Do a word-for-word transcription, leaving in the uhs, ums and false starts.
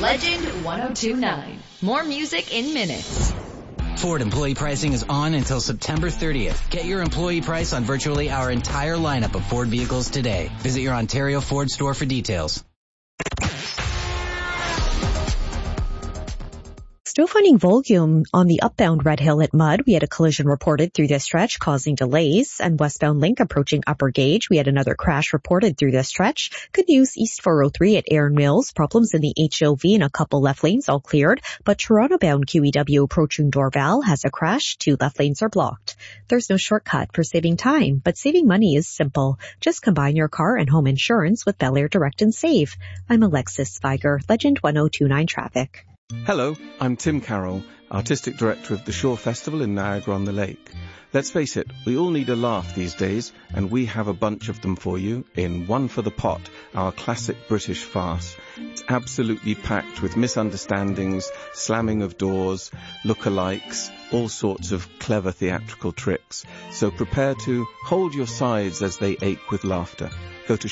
Legend one oh two point nine. More music in minutes. Ford employee pricing is on until September thirtieth. Get your employee price on virtually our entire lineup of Ford vehicles today. Visit your Ontario Ford store for details. Still finding volume on the upbound Red Hill at Mudd. We had a collision reported through this stretch causing delays, and westbound Link approaching Upper Gauge. We had another crash reported through this stretch. Good news, East four oh three at Erin Mills. Problems in the H O V and a couple left lanes all cleared, but Toronto-bound Q E W approaching Dorval has a crash. Two left lanes are blocked. There's no shortcut for saving time, but saving money is simple. Just combine your car and home insurance with Bel Air Direct and Save. I'm Alexis Spiger, Legend one oh two point nine Traffic. Hello, I'm Tim Carroll, Artistic Director of the Shore Festival in Niagara-on-the-Lake. Let's face it, we all need a laugh these days, and we have a bunch of them for you in One for the Pot, our classic British farce. It's absolutely packed with misunderstandings, slamming of doors, lookalikes, all sorts of clever theatrical tricks. So prepare to hold your sides as they ache with laughter. Go to